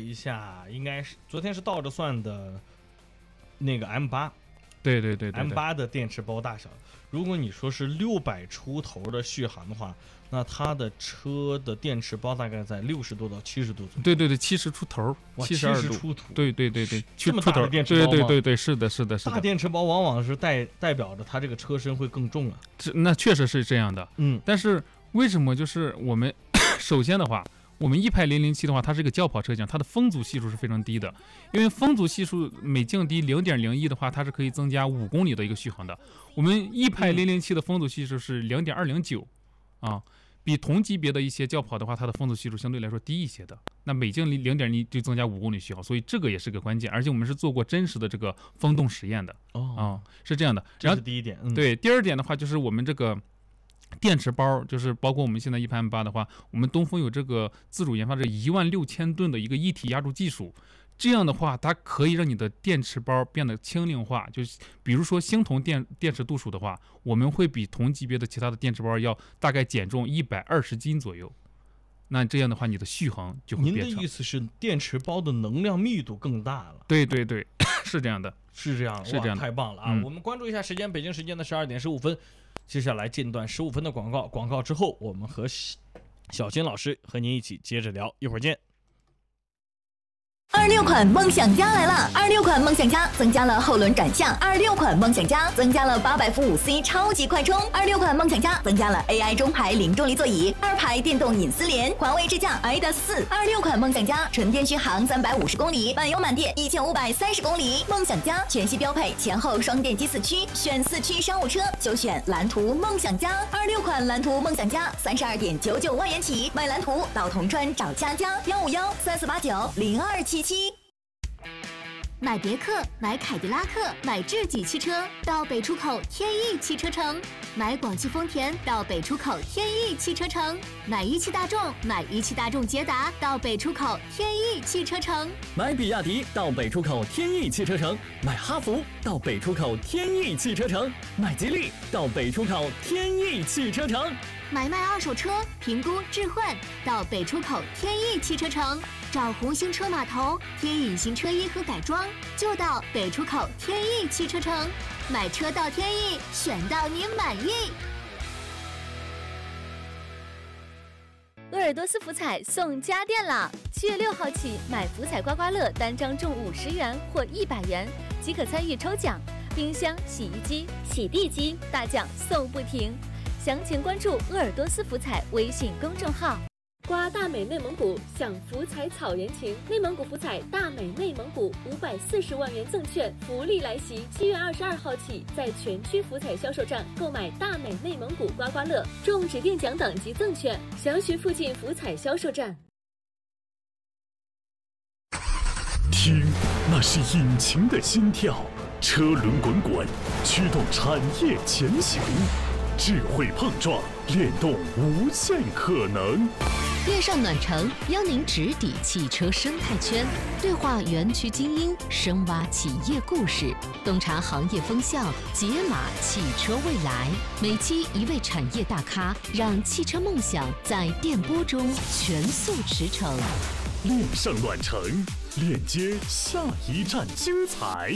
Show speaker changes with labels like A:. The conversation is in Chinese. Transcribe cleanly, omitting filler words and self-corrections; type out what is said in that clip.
A: 一下，应该是昨天是倒着算的那个 M8。
B: 对
A: M8 的电池包大小，如果你说是600出头的续航的话，那它的车的电池包大概在60多到70度左右。
B: 对，70出头，72
A: 度出头。
B: 对，
A: 这么大的电池包吗？
B: 对，是的。
A: 大电池包往往是代表着它这个车身会更重啊。
B: 那确实是这样的。但是为什么就是我们首先的话，我们1派007的话，它是一个轿跑车型，它的风阻系数是非常低的，因为风阻系数每降低0.01的话，它是可以增加5公里的一个续航的。我们1派007的风阻系数是0.209啊，比同级别的一些轿跑的话，它的风阻系数相对来说低一些的。那每降0.1就增加5公里续航，所以这个也是个关键，而且我们是做过真实的这个风洞实验的。是这样的。
A: 这是第一点。
B: 对，第二点的话就是我们这个电池包，就是包括我们现在1派 M8的话，我们东风有这个自主研发的16000吨的一个一体压铸技术，这样的话它可以让你的电池包变得轻量化。就是比如说相同电池度数的话，我们会比同级别的其他的电池包要大概减重120斤左右。那这样的话你的续航就会变长。
A: 您的意思是电池包的能量密度更大了？
B: 对，是这样的。
A: 是这样，太棒了啊！我们关注一下时间，北京时间的12点15分。接下来进段15分的广告，广告之后我们和小金老师和您一起接着聊，一会儿见。
C: 26款梦想家来了！26款梦想家增加了后轮转向，26款梦想家增加了800伏5C 超级快充，26款梦想家增加了 AI 中排零重力座椅，2排电动隐私联，华为智驾 IDAS 4。26款梦想家纯电续航350公里，满油满电1530公里。梦想家全系标配前后双电机4驱，选4驱商务车就选蓝图梦想家。26款蓝图梦想家32.99万元起，买蓝图到铜川找佳佳15134890277。买别克，买凯迪拉克，买智己汽车到北出口天翼汽车城；买广汽丰田到北出口天翼汽车城；买一汽大众，买一汽大众捷达到北出口天翼汽车城；
D: 买比亚迪到北出口天翼汽车城；买哈弗到北出口天翼汽车城；买吉利到北出口天翼汽车城。
C: 买卖二手车，评估置换到北出口天翼汽车城；找红星车码头贴隐形车衣和改装，就到北出口天翼汽车城。买车到天翼，选到你满意。鄂尔多斯福彩送家电啦！7月6号起，买福彩刮刮乐单张中50元或100元，即可参与抽奖，冰箱、洗衣机、洗地机大奖送不停。详情关注鄂尔多斯福彩微信公众号。
E: 刮大美内蒙古，享福彩草人情。内蒙古福彩大美内蒙古540万元赠券福利来袭！7月22号起，在全区福彩销售站购买大美内蒙古刮刮乐，中指定奖等及赠券。详询附近福彩销售站。
F: 听，那是引擎的心跳，车轮滚滚，驱动产业前行。智慧碰撞，联动无限可能。
G: 电上暖城邀您直抵汽车生态圈，对话园区精英，深挖企业故事，洞察行业风向，解码汽车未来。每期一位产业大咖，让汽车梦想在电波中全速驰骋。
F: 恋上暖城，链接下一站精彩。